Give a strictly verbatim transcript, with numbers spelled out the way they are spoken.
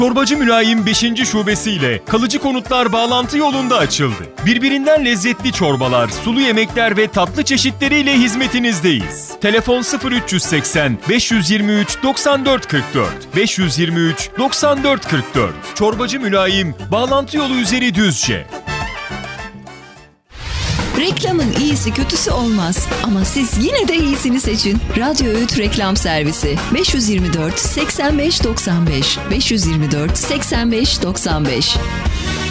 Çorbacı Mülayim beşinci şubesiyle kalıcı konutlar bağlantı yolunda açıldı. Birbirinden lezzetli çorbalar, sulu yemekler ve tatlı çeşitleriyle hizmetinizdeyiz. Telefon sıfır üç seksen beş yirmi üç doksan dört kırk dört beş yirmi üç doksan dört kırk dört. Çorbacı Mülayim, bağlantı yolu üzeri Düzce. Reklamın iyisi kötüsü olmaz ama siz yine de iyisini seçin. Radyo Öğüt Reklam Servisi beş yüz yirmi dört seksen beş doksan beş beş yüz yirmi dört seksen beş doksan beş.